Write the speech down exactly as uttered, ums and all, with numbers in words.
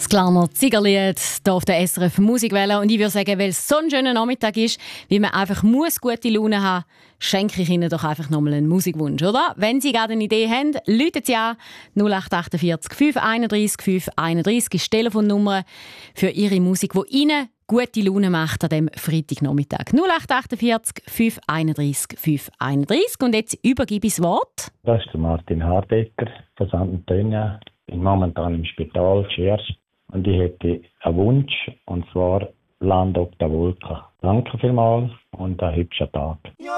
Das Glarner Ziegerlied hier auf der S R F Musikwelle. Und ich würde sagen, weil es so ein schöner Nachmittag ist, wie man einfach muss gute Laune haben, schenke ich Ihnen doch einfach nochmal einen Musikwunsch, oder? Wenn Sie gerade eine Idee haben, rufen Sie an null acht achtundvierzig fünf einunddreißig fünf einunddreißig ist die Telefonnummer für Ihre Musik, die Ihnen gute Laune macht an diesem Freitagnachmittag. null acht achtundvierzig fünf einunddreißig fünf einunddreißig. Und jetzt übergebe ich das Wort. Das ist der Martin Hardecker von Sankt Antonia. Ich bin momentan im Spital Scherz und ich hätte einen Wunsch, und zwar Land auf der Wolke. Danke vielmals und einen hübschen Tag.